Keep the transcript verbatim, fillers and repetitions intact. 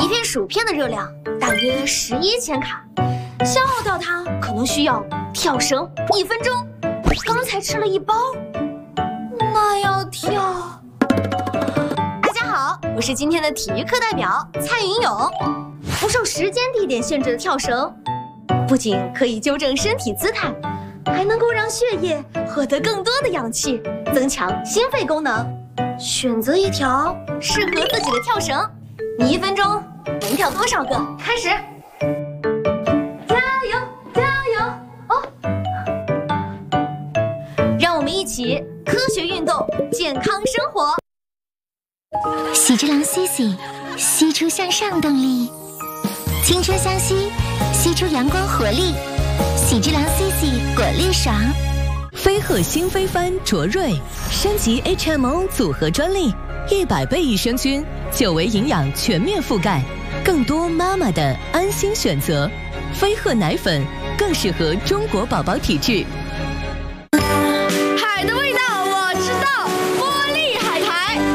一片薯片的热量大约十一千卡，消耗掉它可能需要跳绳一分钟。刚才吃了一包，那要跳。大家好，我是今天的体育课代表蔡云勇。不受时间地点限制的跳绳，不仅可以纠正身体姿态，还能够让血液获得更多的氧气，增强心肺功能。选择一条适合自己的跳绳，你一分钟能跳多少个？开始！加油，加油！哦，让我们一起科学运动，健康生活。 喜之郎 C C， 吸出向上动力，青春相吸，吸出阳光活力。喜之郎 C C 果粒爽。 飞鹤新飞帆卓瑞升级 H M O 组合专利，一百倍益生菌，久维营养全面覆盖，更多妈妈的安心选择。飞鹤奶粉更适合中国宝宝体质，